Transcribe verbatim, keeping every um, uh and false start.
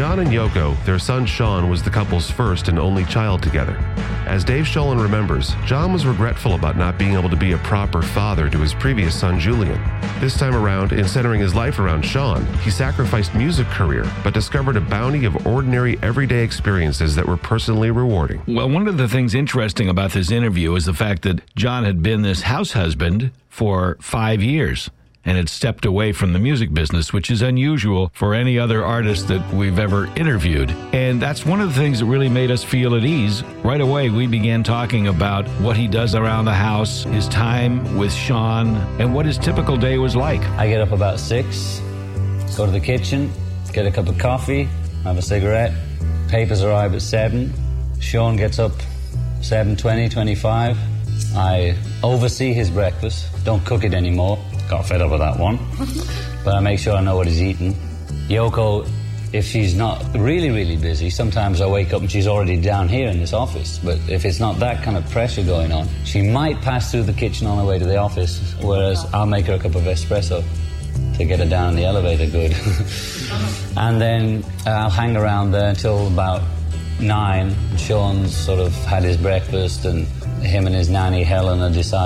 John and Yoko, their son Sean was the couple's first and only child together. As Dave Sholin remembers, John was regretful about not being able to be a proper father to his previous son Julian. This time around, in centering his life around Sean, he sacrificed music career, but discovered a bounty of ordinary, everyday experiences that were personally rewarding. Well, one of the things interesting about this interview is the fact that John had been this house husband for five years. And had stepped away from the music business, which is unusual for any other artist that we've ever interviewed. And that's one of the things that really made us feel at ease. Right away, we began talking about what he does around the house, his time with Sean, and what his typical day was like. I get up about six, go to the kitchen, get a cup of coffee, have a cigarette. Papers arrive at seven. Sean gets up seven twenty, twenty-five. I oversee his breakfast, don't cook it anymore. Got fed up with that one. But I make sure I know what he's eating. Yoko, if she's not really, really busy, sometimes I wake up and she's already down here in this office. But if it's not that kind of pressure going on, she might pass through the kitchen on her way to the office, whereas I'll make her a cup of espresso to get her down in the elevator good. And then I'll hang around there until about nine. Sean's sort of had his breakfast and him and his nanny, Helen, are deciding